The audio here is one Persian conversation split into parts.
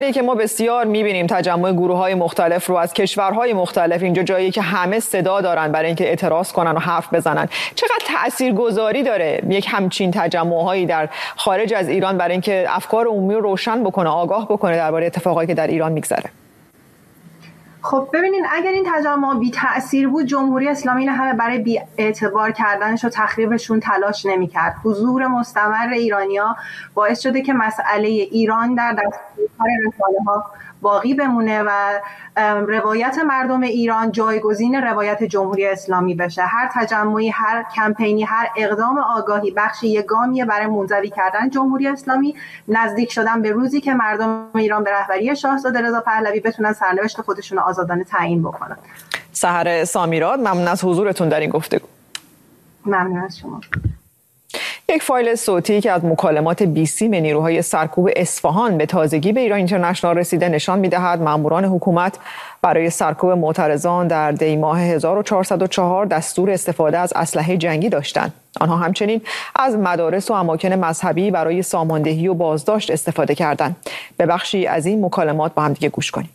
که ما بسیار می‌بینیم تجمع گروه‌های مختلف رو از کشورهای مختلف، اینجا جایی که همه صدا دارن برای اینکه اعتراض کنن و حرف بزنن. چقدر تاثیرگذاری داره یک همچین تجمع‌هایی در خارج از ایران برای اینکه افکار عمومی رو روشن بکنه، آگاه بکنه درباره اتفاقایی که در ایران میگذره؟ خب ببینین، اگر این تجمع بی تأثیر بود، جمهوری اسلامی این همه برای بی اعتبار کردنش و تخریبشون تلاش نمی‌کرد. حضور مستمر ایرانی‌ها باعث شده که مسئله ایران در دسترس رسانه‌ها باقی بمونه و روایت مردم ایران جایگزین روایت جمهوری اسلامی بشه. هر تجمعی، هر کمپینی، هر اقدام آگاهی بخشی یک گامیه برای منزوی کردن جمهوری اسلامی، نزدیک شدن به روزی که مردم ایران به رهبری شاهزاده رضا پهلوی بتونن سرنوشت خودشون رو آزادانه تعیین بکنن. سحر سامیراد، ممنون از حضورتون در این گفتگو. ممنون از شما. یک فایل صوتی که از مکالمات بیسیم نیروهای سرکوب اصفهان به تازگی به ایران اینترنشنال رسیده نشان می‌دهد ماموران حکومت برای سرکوب معترضان در دی‌ماه 1404 دستور استفاده از اسلحه جنگی داشتند. آنها همچنین از مدارس و اماکن مذهبی برای ساماندهی و بازداشت استفاده کردند. به بخشی از این مکالمات با هم دیگه گوش کنیم.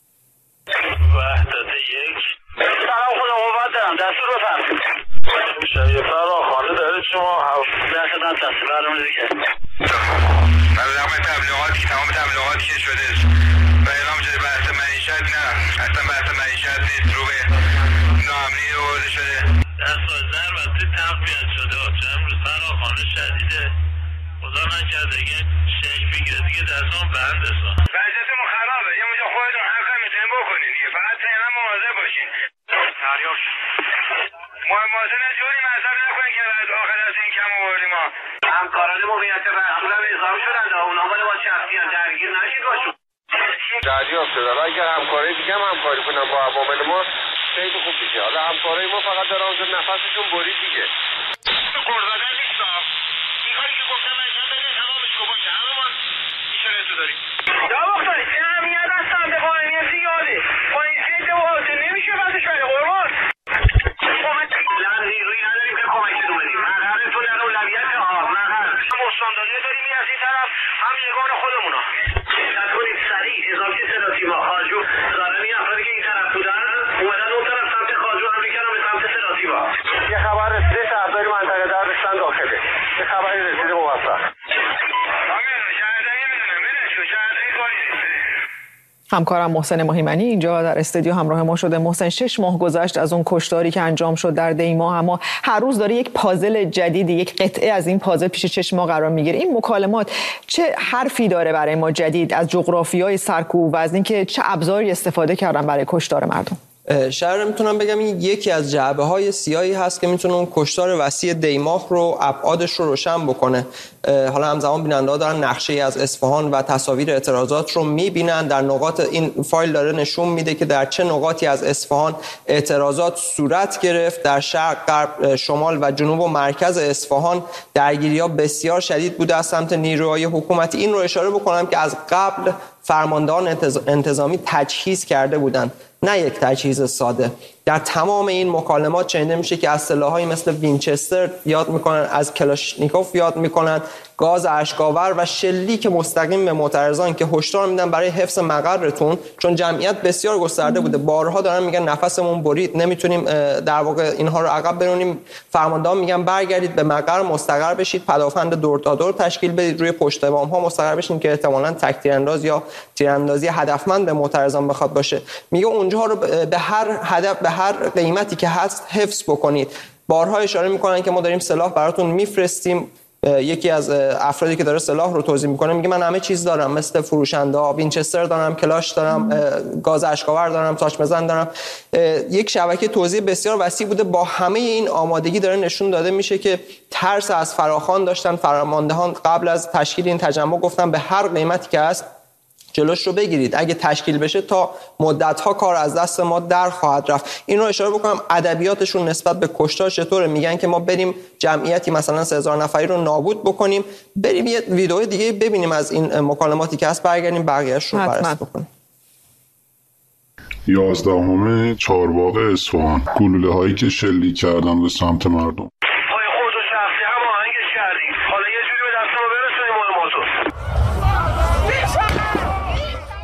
شما درصداً تصویر علمون دیگه تمام تبلیغاتی که شده و اعلام شده بحث معیشت، نه اصلا بحث معیشت نیست، رو به ناامنی آورده شده. در سازده البته تقویت شده، چه امروز فراخوان شدیده، خدا نکرده که شیخ بگیره دیگه دستان بند دستان وضعیتمون خرابه. یه اونجا خودتون هر کار میتونین بکنین دیگه، فقط تینا مواظب باشین. دریافت مواظب جوری مذهب نکنین که آخر از این کم آوردیم. ما همکاران موقعیت رسول هم اعزام شدن، اونا باید با شخصی هم درگیر نشید باشون. دریافت شده. اگر همکاری دیگه هم همکاری کنن با عوامل ما خیلی خوب میشه. حالا همکاری ما فقط در آنجا نفسشون برید دیگه. گرزاده نیست. این کاری که گفتم انجام بدین تمامش رو باشه. همه ما ایشون تو داریم. یا مختاری امنیت از سمت قائمی زیاده. با این زیده و حاضر نمیشه بعدش برای قربان. نیروی نداریم که کمکتون بدیم. مقررتون در اولویت مقرر. هم استانداریه داریم از این طرف، هم یگان خودمونا. دقت کنید سریع اضافه صدا سیما خاجو ظالمی افرادی که این طرف بودن اومدن اون طرف سمت خاجو حمله کردن به سمت صدا سیما. یه خبر رسیده شهرداری منطقه در رسیدن داخله. یه خبری رسیده موفق. همکارم محسن مهیمنی اینجا در استودیو همراه ما شده. محسن، 6 ماه گذشت از اون کشتاری که انجام شد در دی‌ماه، اما هر روز داره یک پازل جدید، یک قطعه از این پازل پیش چشم ما قرار میگیره. این مکالمات چه حرفی داره برای ما جدید از جغرافیای سرکوب و از اینکه چه ابزاری استفاده کردن برای کشتار مردم؟ شاید میتونم بگم این یکی از جعبه‌های سیاهی هست که میتونه اون کشتار وسیع دی‌ماه رو، ابعادش رو روشن بکنه. حالا همزمان بیننده‌ها دارن نقشه‌ای از اصفهان و تصاویر اعتراضات رو میبینن. در نقاط این فایل داره نشون میده که در چه نقاطی از اصفهان اعتراضات صورت گرفت. در شرق، غرب، شمال و جنوب و مرکز اصفهان درگیری‌ها بسیار شدید بوده از سمت نیروهای حکومتی. این رو اشاره بکنم که از قبل فرماندهان انتظامی تجهیز کرده بودند، نه یک تجهیز ساده. در تمام این مکالمات شنیده میشه که از سلاح‌هایی مثل وینچستر یاد میکنن، از کلاشنیکوف یاد میکنن، گاز اشک‌آور و شلیک مستقیم به معترضان که هشدار میدن برای حفظ مقرتون، چون جمعیت بسیار گسترده بوده. بارها دارن میگن نفسمون برید، نمیتونیم در واقع اینها رو عقب برونیم. فرماندهان میگن برگردید به مقر، مستقر بشید، پدافند دور تا دور تشکیل بدید، روی پشت بام‌ها مستقر بشین که احتمالاً تک تیرانداز یا تیراندازی هدفمند به معترضان بخواد باشه. میگه اونجا رو به هر هدف، به هر قیمتی که هست حفظ بکنید. بارها اشاره میکنن که ما داریم سلاح براتون میفرستیم. یکی از افرادی که داره سلاح رو توزیع میکنه میگه من همه چیز دارم، مثل فروشنده ها، وینچستر دارم، کلاش دارم، گاز اشک‌آور دارم، تاچ بزن دارم. یک شبکه توزیع بسیار وسیع بوده. با همه این آمادگی داره نشون داده میشه که ترس از فراخوان داشتن. فرماندهان قبل از تشکیل این تجمع گفتن به هر قیمتی که هست جلوش رو بگیرید، اگه تشکیل بشه تا مدت‌ها کار از دست ما در خواهد رفت. این رو اشاره بکنم ادبیاتشون نسبت به کشتار چطوره. میگن که ما بریم جمعیتی مثلا 3000 نفری رو نابود بکنیم، بریم یه ویدیو دیگه ببینیم از این مکالماتی که هست، برگردیم بقیه‌اش رو بررسی بکنیم. 11 چهارباغ اصفهان، گلوله هایی که شلیک کردن به سمت مردم.